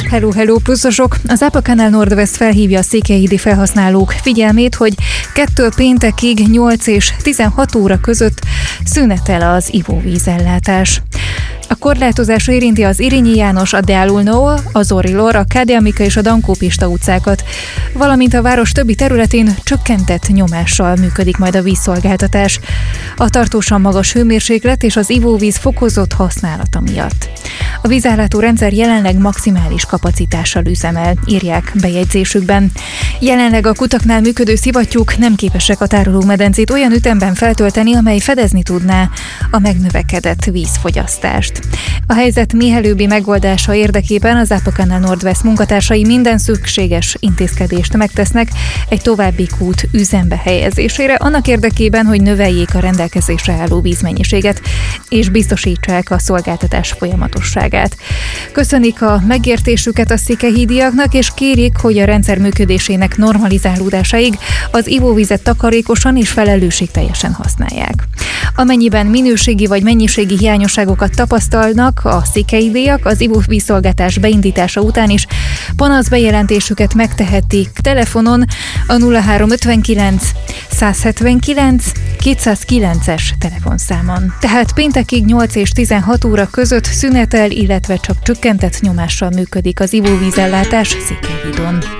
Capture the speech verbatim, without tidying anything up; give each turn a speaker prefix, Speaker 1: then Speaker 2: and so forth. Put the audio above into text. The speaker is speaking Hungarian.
Speaker 1: Hello, hello, pluszosok! Az Ápa Canal Nordwest felhívja a székelyhídi felhasználók figyelmét, hogy kettő péntekig nyolc és tizenhat óra között szünetel az ivóvízellátás. A korlátozás érinti az Irényi János, a Deálulnó, a Zorilor, a Kádé Mika és a Dankó Pista utcákat, valamint a város többi területén csökkentett nyomással működik majd a vízszolgáltatás, a tartósan magas hőmérséklet és az ivóvíz fokozott használata miatt. A vízellátó rendszer jelenleg maximális kapacitással üzemel, írják bejegyzésükben. Jelenleg a kutaknál működő szivattyúk nem képesek a tárolómedencét olyan ütemben feltölteni, amely fedezni tudná a megnövekedett vízfogyasztást. A helyzet mielőbbi megoldása érdekében az Ápa Canal Nordwest munkatársai minden szükséges intézkedést megtesznek egy további kút üzembe helyezésére, annak érdekében, hogy növeljék a rendelkezésre álló vízmennyiséget, és biztosítsák a szolgáltatás folyamatosságát. Köszönik a megértésüket a székelyhídiaknak, és kérik, hogy a rendszer működésének normalizálódásáig az ivóvizet takarékosan és felelősségteljesen használják. Amennyiben minőségi vagy mennyiségi hiányosságokat tapasztalnak a székelyhídiak, az ivóvízszolgáltatás beindítása után is panaszbejelentésüket megtehetik telefonon a nulla három ötvenkilenc százhetvenkilenc kétszázkilences telefonszámon. Tehát péntekig nyolc és tizenhat óra között szünetel, illetve csak csökkentett nyomással működik az ivóvízellátás Székelyhídon.